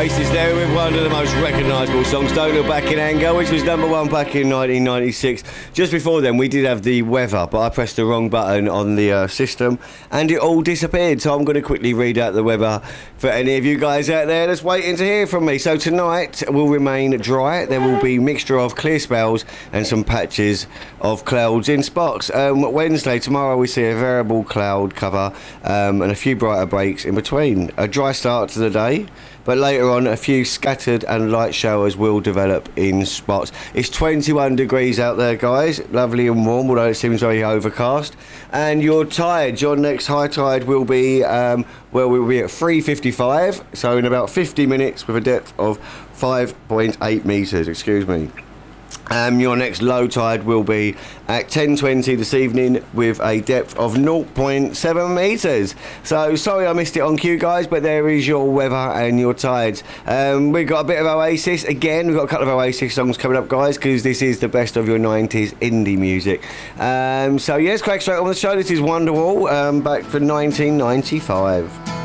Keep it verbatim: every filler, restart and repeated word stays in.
Oasis there with one of the most recognisable songs, Don't Look Back in Anger, which was number one back in nineteen ninety-six. Just before then, we did have the weather, but I pressed the wrong button on the uh, system and it all disappeared. So I'm going to quickly read out the weather for any of you guys out there that's waiting to hear from me. So tonight will remain dry. There will be mixture of clear spells and some patches of clouds in spots. Um, Wednesday, tomorrow, we see a variable cloud cover um, and a few brighter breaks in between. A dry start to the day, but later on a few scattered and light showers will develop in spots. It's twenty-one degrees out there, guys, lovely and warm, although it seems very overcast. And your tide, your next high tide will be um, well we'll be at three fifty-five, so in about fifty minutes, with a depth of five point eight metres, excuse me. Um, your next low tide will be at ten twenty this evening with a depth of zero point seven metres. So sorry I missed it on cue, guys, but there is your weather and your tides. Um, we've got a bit of Oasis again. We've got a couple of Oasis songs coming up, guys, because this is the best of your nineties indie music. Um, so yes, crack straight on the show. This is Wonderwall, um, back for nineteen ninety-five.